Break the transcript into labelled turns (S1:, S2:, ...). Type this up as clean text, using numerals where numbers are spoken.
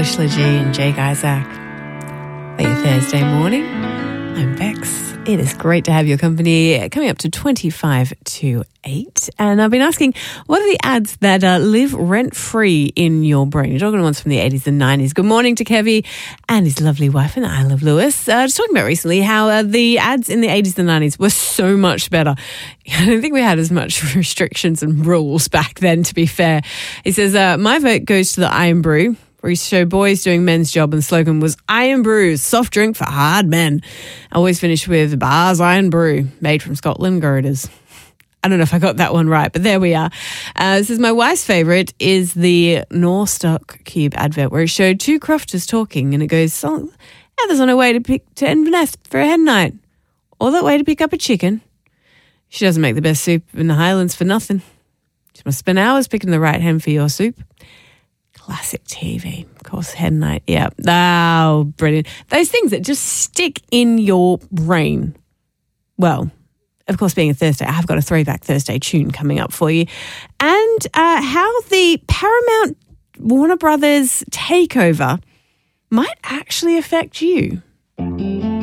S1: Alish Leggee and Jake Isaac. For your Thursday morning, I'm Bex. It is great to have your company, coming up to 25 to 8. And I've been asking, what are the ads that live rent-free in your brain? You're talking to ones from the 80s and 90s. Good morning to Kevy and his lovely wife in the Isle of Lewis. Just talking about recently how the ads in the 80s and 90s were so much better. I don't think we had as much restrictions and rules back then, to be fair. He says, my vote goes to the Iron Brew, where he showed boys doing men's job, and the slogan was Iron Brew, soft drink for hard men. I always finish with Bars Iron Brew, made from Scotland girders. I don't know if I got that one right, but there we are. This is my wife's favourite is the Norstock Cube advert, where it showed two crofters talking, and it goes, Heather's on her way to Inverness for a hen night, all that way to pick up a chicken. She doesn't make the best soup in the Highlands for nothing. She must spend hours picking the right hen for your soup. Classic TV, of course, hen night, yeah. Oh, brilliant. Those things that just stick in your brain. Well, of course, being a Thursday, I have got a Throwback Thursday tune coming up for you. And how the Paramount Warner Brothers takeover might actually affect you.